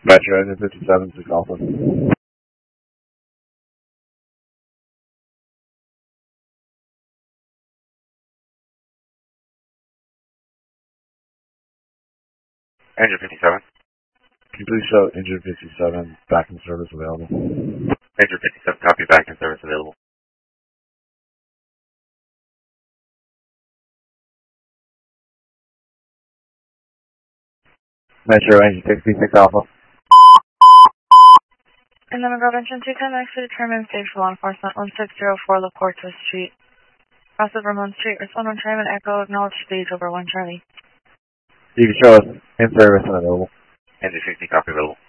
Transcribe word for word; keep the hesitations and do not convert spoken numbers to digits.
Metro Engine fifty-seven, six Alpha. Engine fifty-seven. Can you please show Engine fifty-seven back in service available? Engine fifty-seven, copy, back in service available. Metro Engine sixty, six Alpha. And then Grove Engine two ten, actually determined stage for law enforcement, one six zero four LaPorta Street. Cross of Vermont Street, respond on Charlie Echo, acknowledge stage over one Charlie. You can show us in service and available. Engine sixty, copy, available.